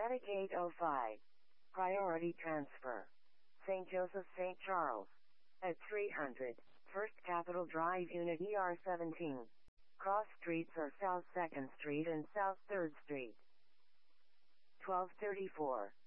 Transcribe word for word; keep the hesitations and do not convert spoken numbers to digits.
Attic eight oh five. Priority transfer. Saint Joseph Saint Charles. At three hundred, First Capitol Drive Unit E R seventeen. Cross streets are South second Street and South third Street. twelve thirty-four.